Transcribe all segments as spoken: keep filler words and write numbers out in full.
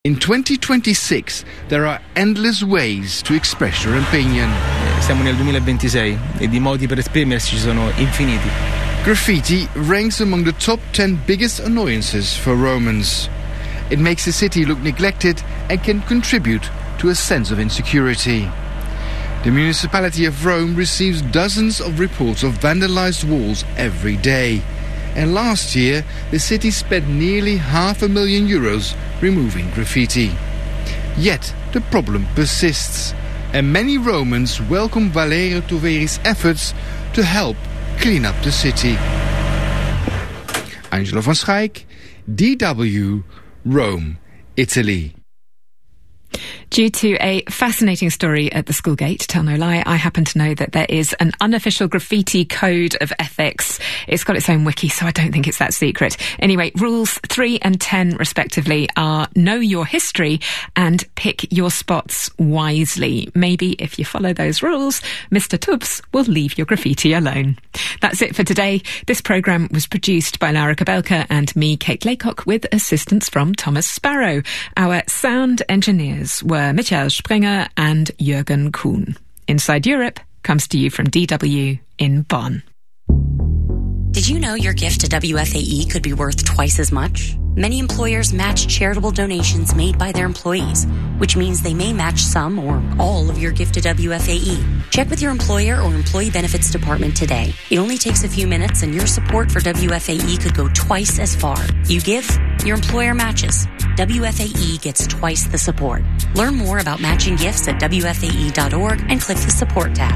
In twenty twenty-six, there are endless ways to express your opinion. Siamo nel duemilaventisei ed i modi per esprimersi ci sono infiniti. Graffiti ranks among the top ten biggest annoyances for Romans. It makes the city look neglected and can contribute to a sense of insecurity. The municipality of Rome receives dozens of reports of vandalized walls every day. And last year, the city spent nearly half a million euros removing graffiti. Yet, the problem persists, and many Romans welcome Valerio Toveri's efforts to help clean up the city. Angelo van Schaik, D W, Rome, Italy. Due to a fascinating story at the school gate, tell no lie, I happen to know that there is an unofficial graffiti code of ethics. It's got its own wiki, so I don't think it's that secret. Anyway, rules three and ten, respectively, are know your history and pick your spots wisely. Maybe if you follow those rules, Mister Tubbs will leave your graffiti alone. That's it for today. This programme was produced by Laura Kabelka and me, Kate Laycock, with assistance from Thomas Sparrow. Our sound engineers were Michael Springer and Jürgen Kuhn. Inside Europe comes to you from D W in Bonn. Did you know your gift to W F A E could be worth twice as much? Many employers match charitable donations made by their employees, which means they may match some or all of your gift to W F A E. Check with your employer or employee benefits department today. It only takes a few minutes and your support for W F A E could go twice as far. You give, your employer matches. W F A E gets twice the support. Learn more about matching gifts at W F A E dot org and click the support tab.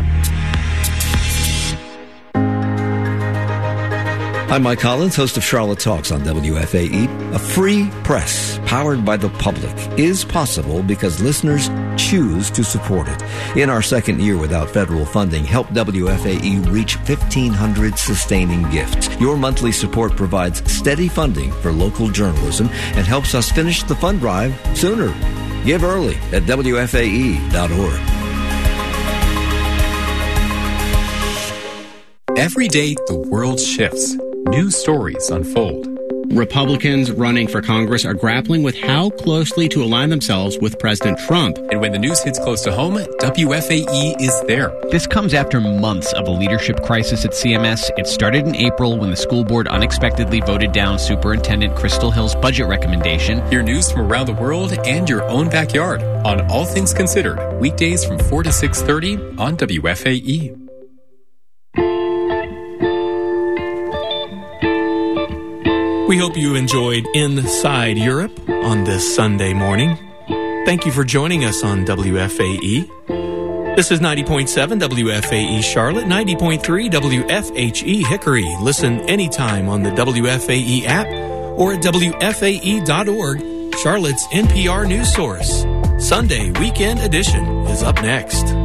I'm Mike Collins, host of Charlotte Talks on W F A E. A free press powered by the public is possible because listeners choose to support it. In our second year without federal funding, help W F A E reach fifteen hundred sustaining gifts. Your monthly support provides steady funding for local journalism and helps us finish the fund drive sooner. Give early at W F A E dot org. Every day, the world shifts. New stories unfold. Republicans running for Congress are grappling with how closely to align themselves with President Trump. And when the news hits close to home, W F A E is there. This comes after months of a leadership crisis at C M S. It started in April when the school board unexpectedly voted down Superintendent Crystal Hill's budget recommendation. Hear news from around the world and your own backyard on All Things Considered, weekdays from four to six thirty on W F A E. We hope you enjoyed Inside Europe on this Sunday morning. Thank you for joining us on W F A E. This is ninety point seven W F A E Charlotte, ninety point three W F H E Hickory. Listen anytime on the W F A E app or at W F A E dot org, Charlotte's N P R news source. Sunday Weekend Edition is up next.